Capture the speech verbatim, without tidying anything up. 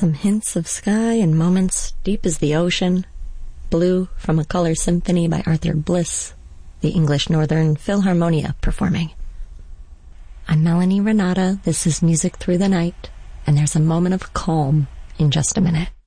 Some hints of sky and moments deep as the ocean. Blue from a Color Symphony by Arthur Bliss, the English Northern Philharmonia performing. I'm Melanie Renata. This is Music Through the Night, and there's a moment of calm in just a minute.